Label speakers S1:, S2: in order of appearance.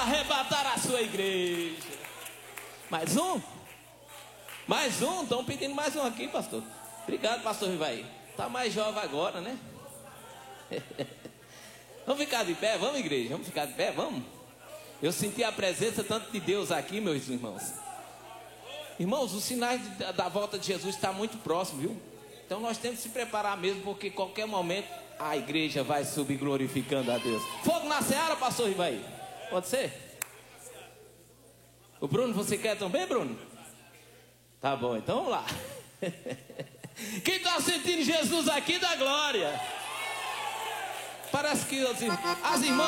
S1: arrebatar a sua igreja. Mais um? Mais um? Estão pedindo mais um aqui, pastor. Obrigado, pastor Rivaí. Está mais jovem agora, né? Vamos ficar de pé? Vamos, igreja? Vamos ficar de pé? Vamos? Eu senti a presença tanto de Deus aqui, meus irmãos. Irmãos, os sinais da volta de Jesus estão muito próximos, viu? Então nós temos que se preparar mesmo, porque qualquer momento a igreja vai subir glorificando a Deus. Fogo na seara, pastor Rivaí. Pode ser? O Bruno, você quer também, Bruno? Tá bom, então vamos lá. Quem está sentindo Jesus aqui, dá glória. Parece que as irmãs